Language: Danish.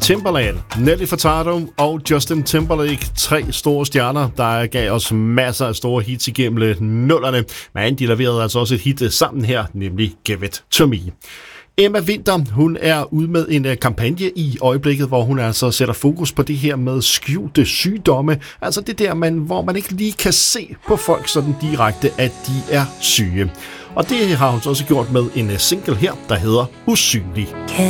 Timbaland, Nelly Furtado og Justin Timberlake. 3 store stjerner, der gav os masser af store hits igennem nullerne. Men de leverede altså også et hit sammen her, nemlig Give It To Me. Emma Winther, hun er ude med en kampagne i øjeblikket, hvor hun altså sætter fokus på det her med skjulte sygdomme. Altså det der, hvor man ikke lige kan se på folk sådan direkte, at de er syge. Og det har hun så også gjort med en single her, der hedder Usynlig.